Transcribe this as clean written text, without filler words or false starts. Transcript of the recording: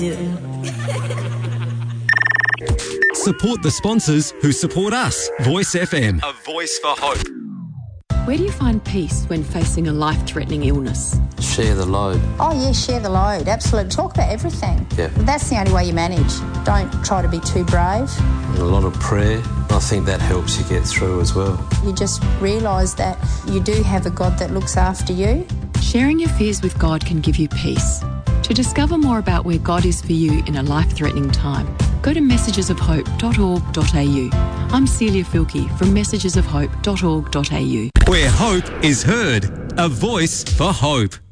Support the sponsors who support us. Voice FM. A voice for hope. Where do you find peace when facing a life-threatening illness? Share the load. Oh, yeah, share the load. Absolutely. Talk about everything. Yeah. That's the only way you manage. Don't try to be too brave. And a lot of prayer. I think that helps you get through as well. You just realise that you do have a God that looks after you. Sharing your fears with God can give you peace. To discover more about where God is for you in a life-threatening time, go to messagesofhope.org.au. I'm Celia Filkey from messagesofhope.org.au. Where hope is heard. A voice for hope.